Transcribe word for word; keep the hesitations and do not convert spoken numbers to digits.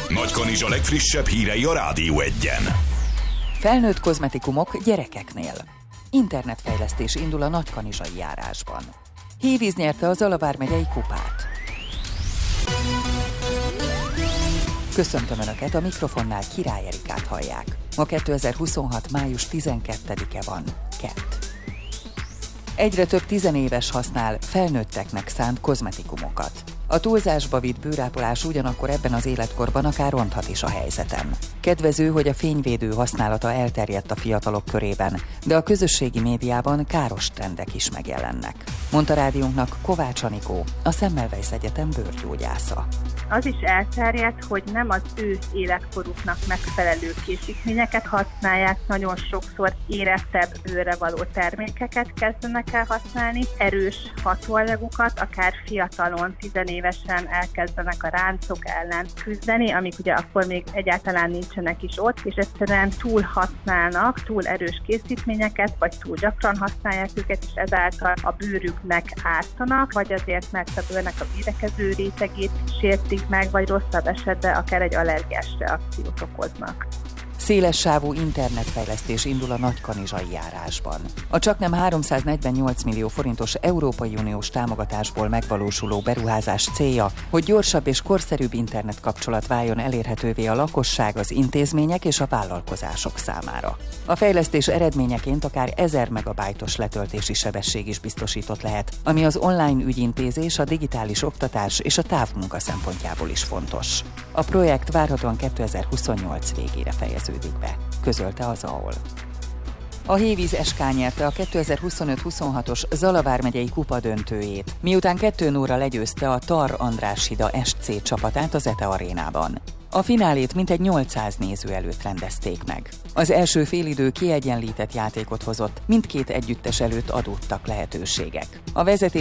Nagykanizsa legfrissebb hírei a Rádió Egyen. Felnőtt kozmetikumok gyerekeknél. Internetfejlesztés indul a nagykanizsai járásban. Hévíz nyerte a Zala vármegyei kupát. Köszöntöm Önöket, a mikrofonnál Király Erikát hallják. Ma kétezer-huszonhat. május tizenkettedike van, kett. Egyre több tizenéves használ felnőtteknek szánt kozmetikumokat. A túlzásba vitt bőrápolás ugyanakkor ebben az életkorban akár ronthat is a helyzeten. Kedvező, hogy a fényvédő használata elterjedt a fiatalok körében, de a közösségi médiában káros trendek is megjelennek. Mondta rádiónknak Kovács Anikó, a Semmelweis Egyetem bőrgyógyásza. Az is elterjedt, hogy nem az ő életkoruknak megfelelő készítményeket használják, nagyon sokszor érettebb bőrre való termékeket kezdenek el használni, erős hatóanyagokat, akár fiatalon, tizenévesen elkezdenek a ráncok ellen küzdeni, amik ugye akkor még egyáltalán nincsenek is ott, és egyszerűen túl használnak, túl erős készítményeket, vagy túl gyakran használják őket, és ezáltal a bőrüknek ártanak, vagy azért, mert a bőrnek a védekező rétegét sértik meg, vagy rosszabb esetben akár egy allergiás reakciót okoznak. Szélessávú internetfejlesztés indul a nagykanizsai járásban. A csaknem háromszáznegyvennyolc millió forintos Európai Uniós támogatásból megvalósuló beruházás célja, hogy gyorsabb és korszerűbb internetkapcsolat váljon elérhetővé a lakosság, az intézmények és a vállalkozások számára. A fejlesztés eredményeként akár ezer megabájtos letöltési sebesség is biztosított lehet, ami az online ügyintézés, a digitális oktatás és a távmunka szempontjából is fontos. A projekt várhatóan kétezer-huszonnyolc végére fejeződik be, közölte az á o el. A Hévíz es ká nyerte a kétezer-huszonöt-huszonhatos Zala vármegyei kupa döntőjét, miután kettő nulla legyőzte a Tar András hida es cé csapatát az e té e arénában. A finálét mintegy nyolcszáz néző előtt rendezték meg. Az első félidő kiegyenlített játékot hozott, mindkét együttes előtt adódtak lehetőségek. A vezetés